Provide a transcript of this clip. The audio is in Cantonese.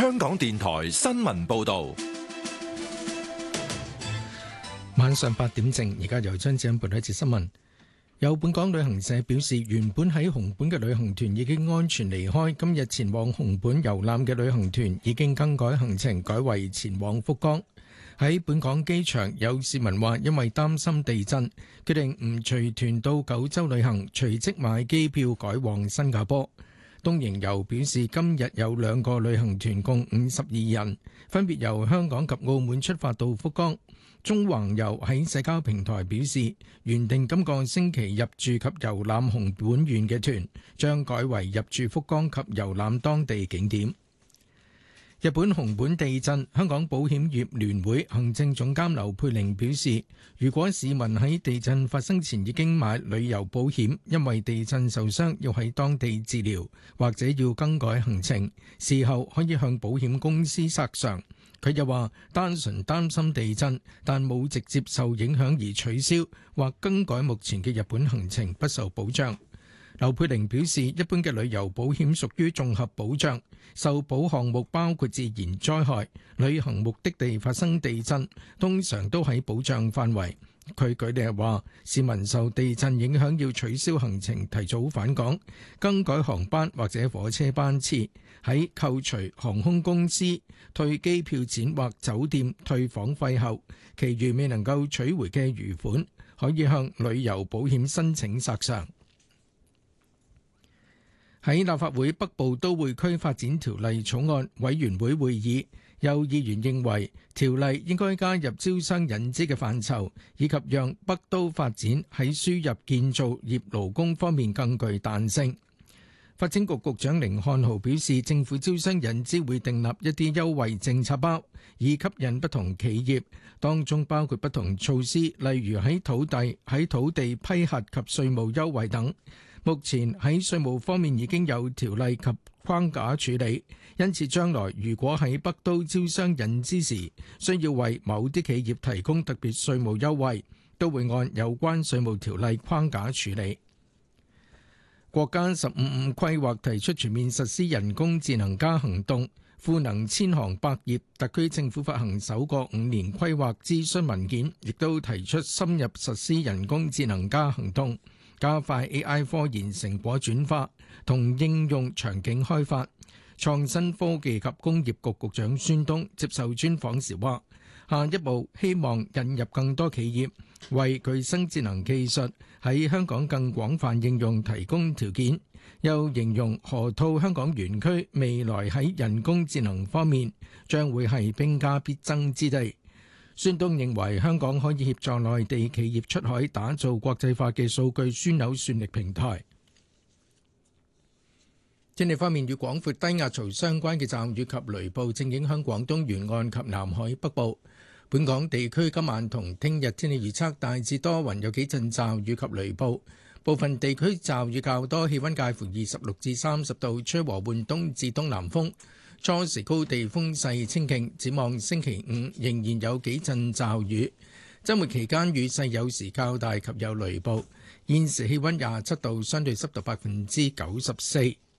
香港電台新聞報道。 晚上8點正，而家由張子欣報道一節新聞。有本港旅行社表示，原本喺紅本嘅旅行團已經安全離開，今日前往紅本遊覽嘅旅行團已經更改行程，改為前往福岡。喺本港機場，有市民話因為擔心地震，決定唔隨團到九州旅行，隨即買機票改往新加坡。東瀛遊表示，今日有2個旅行團共52人，分別由香港及澳門出發到福岡。中橫遊喺社交平台表示，原定今個星期入住及遊覽紅本縣嘅團，將改為入住福岡及遊覽當地景點。日本熊本地震，香港保險業聯會行政總監劉佩玲表示，如果市民喺地震發生前已經買旅遊保險，因為地震受傷要喺當地治療，或者要更改行程，事後可以向保險公司索償。佢又話，單純擔心地震，但冇直接受影響而取消或更改目前嘅日本行程，不受保障。劉佩玲表示，一般嘅旅遊保險屬於綜合保障，受保項目包括自然災害、旅行目的地發生地震，通常都喺保障範圍。佢舉例話，市民受地震影響要取消行程、提早返港、更改航班或者火車班次，喺扣除航空公司退機票錢或酒店退房費後，其餘未能夠取回嘅餘款，可以向旅遊保險申請索償。喺立法會北部都會區發展條例草案委員會會議，有議員認為條例應該加入招商引資嘅範疇，以及讓北都發展喺輸入建造業勞工方面更具彈性。發展局局長甯漢豪表示，政府招商引資會訂立一啲優惠政策包，以吸引不同企業，當中包括不同措施，例如喺土地批核及稅務優惠等。目前喺稅務方面已經有條例及框架處理，因此將來如果喺北都招商引資時，需要為某啲企業提供特別稅務優惠，都會按有關稅務條例框架處理。國家15+5規劃提出全面實施人工智能行動，賦能千行百業。特區政府發行首個5年規劃諮詢文件，亦都提出深入實施人工智能行動，加快 AI 科研成果轉化同應用場景開發。創新科技及工業局局長孫東接受專訪時話，下一步希望引入更多企業，為具生智能技術喺香港更廣泛應用提供條件。又形容河套香港園區未來喺人工智能方面將會係兵家必爭之地。孫東認為香港可以協助內地企業出海，打造國際化嘅數據樞紐算力平台。天氣方面，與廣闊低壓槽相關嘅驟雨及雷暴正影響廣東沿岸及南海北部。本港地區今晚同聽日天氣預測大致多雲，有幾陣驟雨及雷暴，部分地區驟雨較多，氣溫介乎26至30度，吹和緩東至東南風。初時高地風勢清勁，展望星期5仍然有幾陣驟雨，週末期間雨勢有時較大及有雷暴。現時氣溫27度，相對濕度94%。